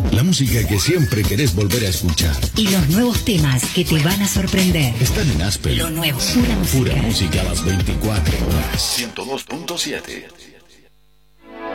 La música que siempre querés volver a escuchar. Y los nuevos temas que te van a sorprender. Están en Aspen. Lo nuevo. Pura música. Pura música a las 24 horas. 102.7.